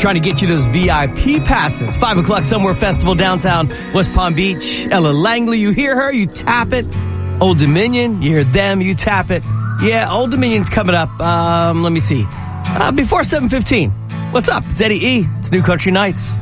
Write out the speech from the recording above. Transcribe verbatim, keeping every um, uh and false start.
trying to get you those V I P passes. Five o'clock Somewhere Festival downtown West Palm Beach. Ella Langley, you hear her, you tap it. Old Dominion, you hear them, you tap it. Yeah, Old Dominion's coming up. Um, let me see. Uh, before seven fifteen. What's up? It's Eddie E. It's New Country Nights.